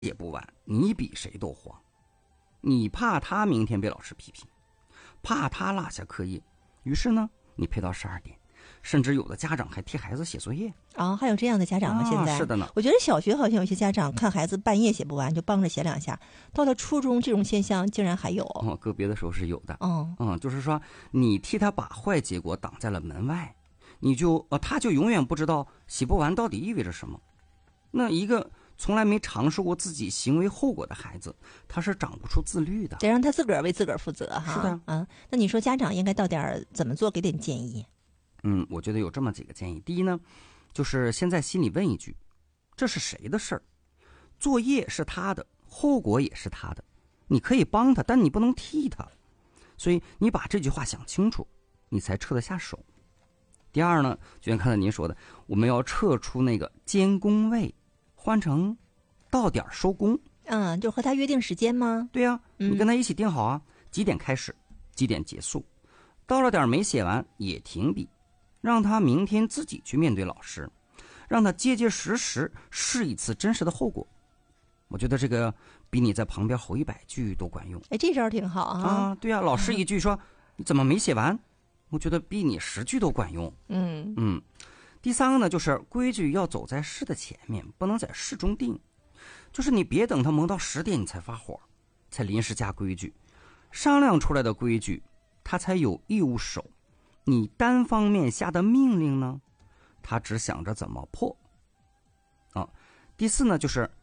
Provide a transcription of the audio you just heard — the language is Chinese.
写不完，你比谁都慌。你怕他明天被老师批评，怕他落下课业，于是呢，你陪到12点，甚至有的家长还替孩子写作业。 还有这样的家长吗？现在是的呢。 我觉得小学好像有些家长看孩子半夜写不完，就帮着写2下。到了初中，这种现象竟然还有。 个别的时候是有的。就是说你替他把坏结果挡在了门外，他就永远不知道写不完到底意味着什么。那一个从来没尝试过自己行为后果的孩子，他是长不出自律的。 得让他自个儿为自个儿负责哈。 是的。 那你说家长应该到点怎么做？给点建议。 我觉得有这么几个建议。第一呢，就是先在心里问一句，这是谁的事儿？作业是他的，后果也是他的，你可以帮他，但你不能替他。所以你把这句话想清楚，你才撤得下手。第二呢，就像刚才您说的，我们要撤出那个监工位，换成到点收工。 就和他约定时间吗？ 对呀，你跟他一起定好啊，几点开始，几点结束，到了点没写完也停笔，让他明天自己去面对老师，让他结结实实试一次真实的后果。我觉得这个比你在旁边吼100句都管用。 这招挺好啊。 对啊，老师一句说你怎么没写完，我觉得比你10句都管用。第三个呢，就是规矩要走在事的前面，不能在事中定。就是你别等他忙到10点你才发火，才临时加规矩，商量出来的规矩他才有义务守。你单方面下的命令呢，他只想着怎么破。第四呢，就是